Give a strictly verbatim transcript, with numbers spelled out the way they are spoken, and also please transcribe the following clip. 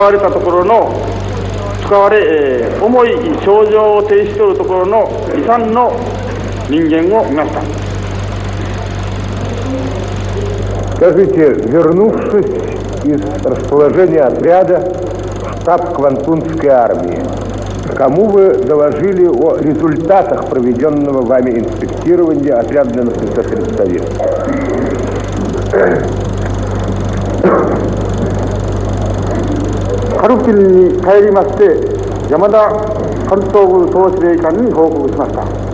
われたところの使われ、えー、重い症状を呈しておるところの遺産の人間を見ました。 Скажите, вернувшись из расположения отряда в штаб Квантунской армии, кому вы доложили о результатах проведенного вами инспектирования отряда номер триста тридцать один? カルキルに帰りまして、山田関東軍総司令官に報告しました。